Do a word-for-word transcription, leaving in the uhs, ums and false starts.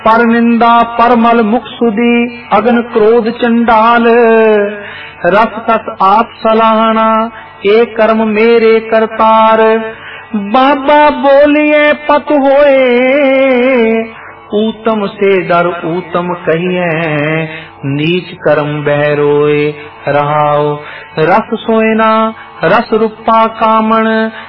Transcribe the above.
पर निंदा परमल मुख सुधी अगन क्रोध चंडाल। रस सस आप सलाहना एक कर्म मेरे करतार। बाबा बोलिए पत होए ऊतम से डर ऊतम कहिए नीच कर्म बह रोए। रहाओ रस सोयना रस रूपा कामण